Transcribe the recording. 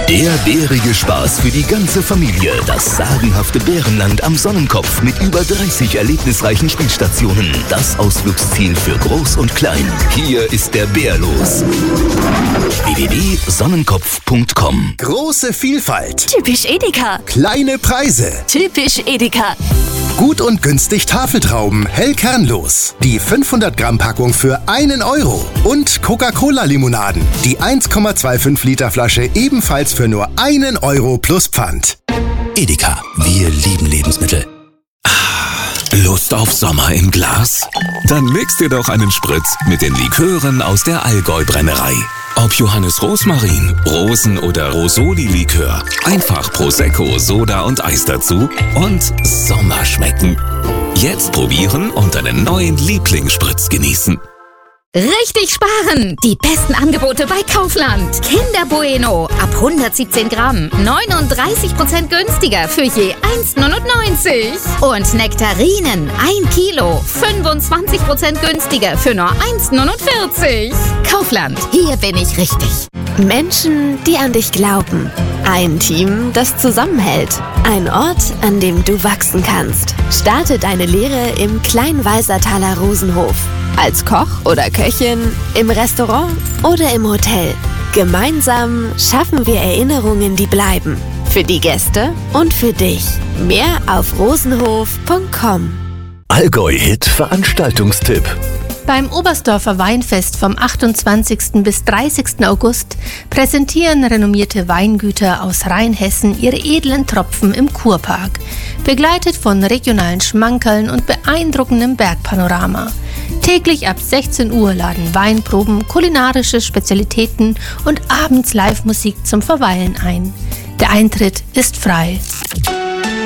Der bärige Spaß für die ganze Familie. Das sagenhafte Bärenland am Sonnenkopf mit über 30 erlebnisreichen Spielstationen. Das Ausflugsziel für Groß und Klein. Hier ist der Bär los. www.sonnenkopf.com. Große Vielfalt. Typisch Edeka. Kleine Preise. Typisch Edeka. Gut und günstig Tafeltrauben, hell kernlos. Die 500 Gramm Packung für 1 Euro. Und Coca-Cola-Limonaden. Die 1,25 Liter Flasche ebenfalls für nur 1 Euro plus Pfand. Edeka, wir lieben Lebensmittel. Lust auf Sommer im Glas? Dann mix dir doch einen Spritz mit den Likören aus der Allgäu-Brennerei. Ob Johannes Rosmarin, Rosen- oder Rosoli-Likör, einfach Prosecco, Soda und Eis dazu und Sommer schmecken. Jetzt probieren und einen neuen Lieblingsspritz genießen. Richtig sparen! Die besten Angebote bei Kaufland. Kinder Bueno ab 117 Gramm 39% günstiger für je 1,99. Und Nektarinen 1 Kilo 25% günstiger für nur 1,49. Kaufland, hier bin ich richtig. Menschen, die an dich glauben. Ein Team, das zusammenhält. Ein Ort, an dem du wachsen kannst. Starte deine Lehre im Kleinweisertaler Rosenhof. Als Koch oder Köchin, im Restaurant oder im Hotel. Gemeinsam schaffen wir Erinnerungen, die bleiben. Für die Gäste und für dich. Mehr auf rosenhof.com. Allgäu-Hit Veranstaltungstipp. Beim Oberstdorfer Weinfest vom 28. bis 30. August präsentieren renommierte Weingüter aus Rheinhessen ihre edlen Tropfen im Kurpark, begleitet von regionalen Schmankerln und beeindruckendem Bergpanorama. Täglich ab 16 Uhr laden Weinproben, kulinarische Spezialitäten und abends Live-Musik zum Verweilen ein. Der Eintritt ist frei.